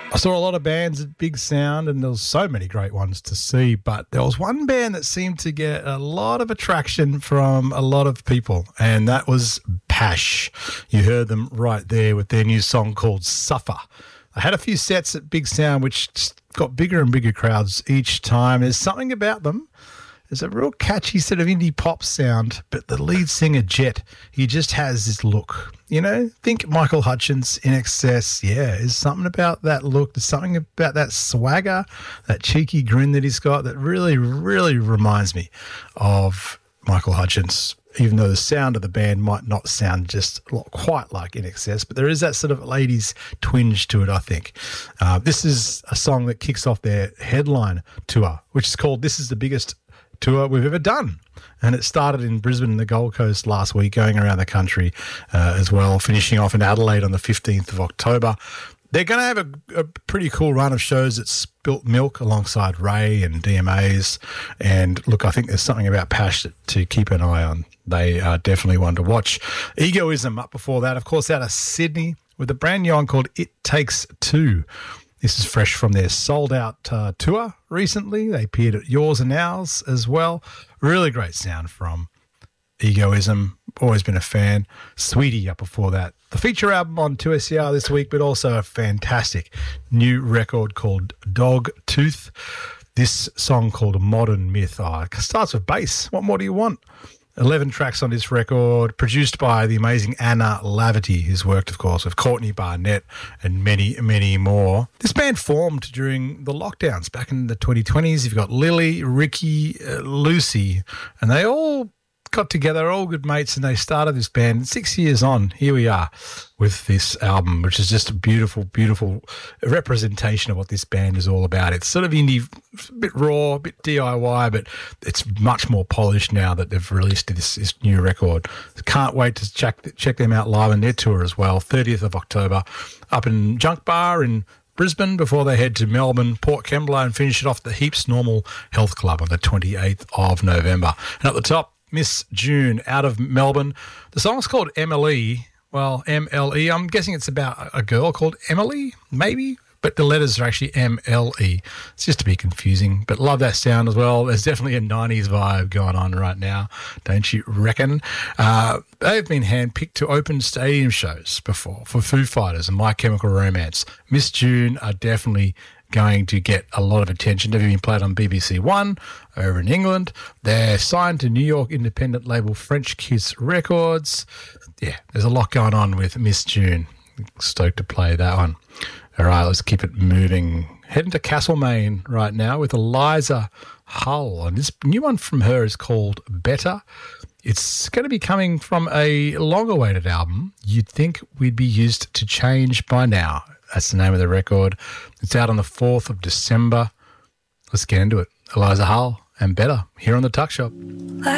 I saw a lot of bands at Big Sound, and there was so many great ones to see, but there was one band that seemed to get a lot of attraction from a lot of people, and that was Pash. You heard them right there with their new song called Suffer. I had a few sets at Big Sound which just got bigger and bigger crowds each time. There's something about them. There's a real catchy sort of indie pop sound, but the lead singer, Jet, he just has this look. You know, think Michael Hutchence, INXS. Yeah, there's something about that look. There's something about that swagger, that cheeky grin that he's got that really, really reminds me of Michael Hutchence, even though the sound of the band might not sound just quite like INXS, but there is that sort of ladies twinge to it, I think. This is a song that kicks off their headline tour, which is called This Is the Biggest Tour We've Ever Done. And it started in Brisbane and the Gold Coast last week, going around the country as well, finishing off in Adelaide on the 15th of October. They're going to have a pretty cool run of shows at Spilt Milk alongside Ray and DMAs. And look, I think there's something about Pash to keep an eye on. They are definitely one to watch. Egoism up before that, of course, out of Sydney with a brand new one called It Takes Two. This is fresh from their sold-out tour recently. They appeared at Yours and Ours as well. Really great sound from Egoism. Always been a fan. Sweetie up before that. The feature album on 2SER this week, but also a fantastic new record called Dog Tooth. This song called Modern Myth. Oh, it starts with bass. What more do you want? 11 tracks on this record, produced by the amazing Anna Laverty, who's worked, of course, with Courtney Barnett and many, many more. This band formed during the lockdowns back in the 2020s. You've got Lily, Ricky, Lucy, and they all got together, all good mates, and they started this band. 6 years on, here we are with this album, which is just a beautiful, beautiful representation of what this band is all about. It's sort of indie, a bit raw, a bit DIY, but it's much more polished now that they've released this new record. Can't wait to check them out live on their tour as well, 30th of October, up in Junk Bar in Brisbane before they head to Melbourne, Port Kembla, and finish it off at the Heaps Normal Health Club on the 28th of November. And at the top, Miss June out of Melbourne. The song's called MLE. Well, MLE. I'm guessing it's about a girl called Emily, maybe, but the letters are actually MLE. It's just to be confusing, but love that sound as well. There's definitely a 90s vibe going on right now, don't you reckon? They've been handpicked to open stadium shows before for Foo Fighters and My Chemical Romance. Miss June are definitely going to get a lot of attention. They've been played on BBC One over in England. They're signed to New York independent label French Kiss Records. Yeah, there's a lot going on with Miss June. Stoked to play that one. All right, let's keep it moving. Heading to Castlemaine right now with Eliza Hull. And this new one from her is called Better. It's going to be coming from a long-awaited album. You'd think we'd be used to change by now. That's the name of the record. It's out on the 4th of December. Let's get into it. Eliza Hull and Better here on The Tuck Shop.